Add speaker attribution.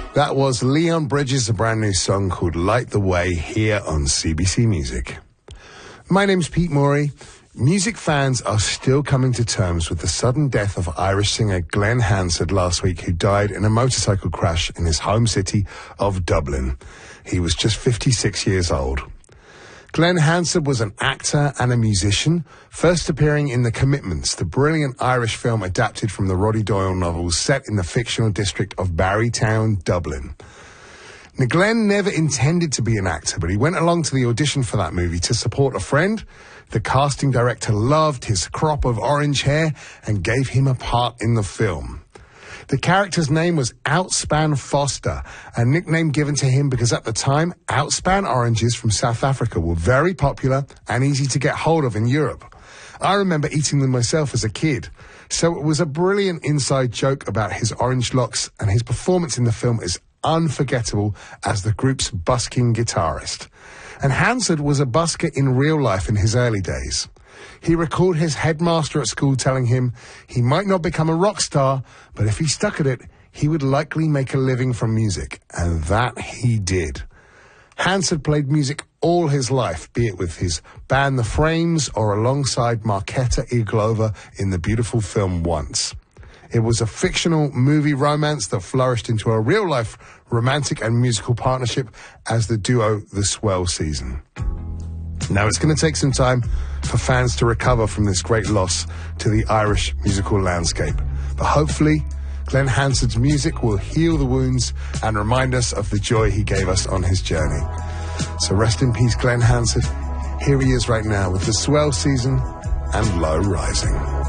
Speaker 1: That was Leon Bridges, a brand new song called Light the Way here on CBC Music. My name's Pete Morey. Music fans are still coming to terms with the sudden death of Irish singer Glenn Hansard last week, who died in a motorcycle crash in his home city of Dublin. He was just 56 years old. Glenn Hansard was an actor and a musician, first appearing in The Commitments, the brilliant Irish film adapted from the Roddy Doyle novels set in the fictional district of Barrytown, Dublin. Now, Glenn never intended to be an actor, but he went along to the audition for that movie to support a friend. The casting director loved his crop of orange hair and gave him a part in the film. The character's name was Outspan Foster, a nickname given to him because at the time, Outspan oranges from South Africa were very popular and easy to get hold of in Europe. I remember eating them myself as a kid, so it was a brilliant inside joke about his orange locks, and his performance in the film is unforgettable as the group's busking guitarist. And Hansard was a busker in real life in his early days. He recalled his headmaster at school telling him he might not become a rock star, but if he stuck at it, he would likely make a living from music. And that he did. Hansard played music all his life, be it with his band The Frames or alongside Marketa Irglova in the beautiful film Once. It was a fictional movie romance that flourished into a real-life romantic and musical partnership as the duo The Swell Season. Now, it's going to take some time for fans to recover from this great loss to the Irish musical landscape. But hopefully, Glenn Hansard's music will heal the wounds and remind us of the joy he gave us on his journey. So rest in peace, Glenn Hansard. Here he is right now with The Swell Season and Low Rising.